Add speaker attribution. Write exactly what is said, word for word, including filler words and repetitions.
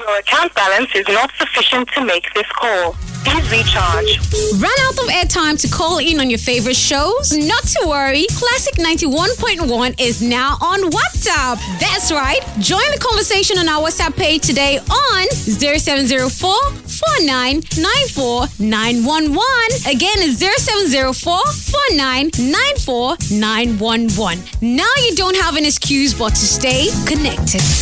Speaker 1: Your account balance is not sufficient to make this call. Please recharge.
Speaker 2: Run out of airtime to call in on your favorite shows? Not to worry, Classic ninety-one point one is now on WhatsApp. That's right. Join the conversation on our WhatsApp page today on zero seven zero four, four nine nine four nine one one. Again, it's zero seven zero four, four nine nine four nine one one. Now you don't have an excuse but to stay connected.